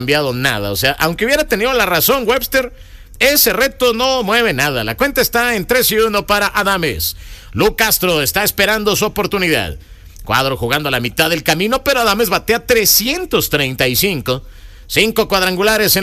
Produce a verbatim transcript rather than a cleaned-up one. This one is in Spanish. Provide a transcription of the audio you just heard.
cambiado nada. O sea, aunque hubiera tenido la razón Webster, ese reto no mueve nada. La cuenta está en tres y uno para Adames. Lu Castro está esperando su oportunidad. Cuadro jugando a la mitad del camino, pero Adames batea trescientos treinta y cinco. Cinco cuadrangulares en